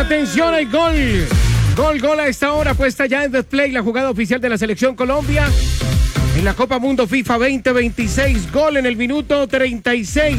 Atención, hay gol. Gol a esta hora, puesta ya en display la jugada oficial de la Selección Colombia en la Copa Mundo FIFA 2026. Gol en el minuto 36.